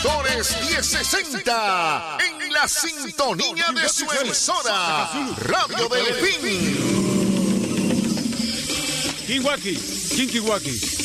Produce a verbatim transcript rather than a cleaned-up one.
Motores diez sesenta en la sintonía de su emisora Radio Delfín. Kinwaki, Kinkiwaki.